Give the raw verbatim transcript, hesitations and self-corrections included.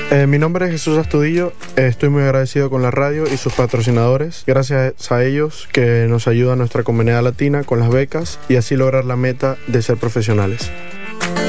Eh, mi nombre es Jesús Astudillo, eh, estoy muy agradecido con la radio y sus patrocinadores, gracias a ellos que nos ayuda a nuestra comunidad latina con las becas y así lograr la meta de ser profesionales.